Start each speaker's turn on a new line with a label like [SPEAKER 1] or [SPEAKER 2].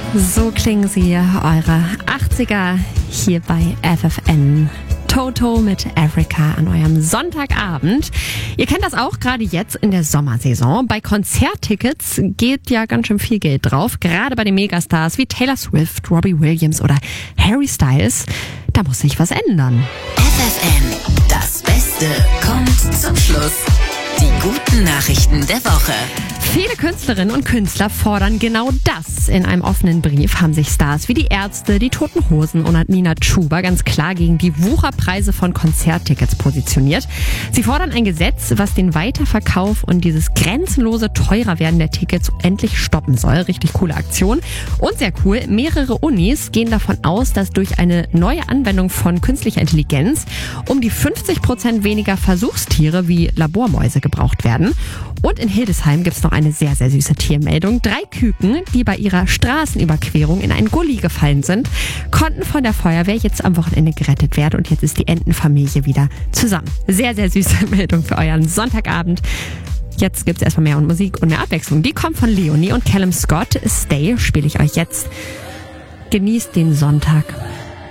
[SPEAKER 1] So klingen sie, eure 80er hier bei FFN. Toto mit Africa an eurem Sonntagabend. Ihr kennt das auch gerade jetzt in der Sommersaison. Bei Konzerttickets geht ja ganz schön viel Geld drauf. Gerade bei den Megastars wie Taylor Swift, Robbie Williams oder Harry Styles. Da muss sich was ändern.
[SPEAKER 2] FFN, das Beste kommt zum Schluss. Die guten Nachrichten der Woche.
[SPEAKER 1] Viele Künstlerinnen und Künstler fordern genau das. In einem offenen Brief haben sich Stars wie die Ärzte, die Toten Hosen und Nina Chuba ganz klar gegen die Wucherpreise von Konzerttickets positioniert. Sie fordern ein Gesetz, was den Weiterverkauf und dieses grenzenlose teurer werden der Tickets endlich stoppen soll. Richtig coole Aktion. Und sehr cool, mehrere Unis gehen davon aus, dass durch eine neue Anwendung von künstlicher Intelligenz um die 50% weniger Versuchstiere wie Labormäuse gebraucht werden. Und in Hildesheim gibt's noch eine sehr, sehr süße Tiermeldung. 3 Küken, die bei ihrer Straßenüberquerung in einen Gully gefallen sind, konnten von der Feuerwehr jetzt am Wochenende gerettet werden und jetzt ist die Entenfamilie wieder zusammen. Sehr, sehr süße Meldung für euren Sonntagabend. Jetzt gibt's erstmal mehr Musik und mehr Abwechslung. Die kommt von Leonie und Callum Scott. Stay spiele ich euch jetzt. Genießt den Sonntag.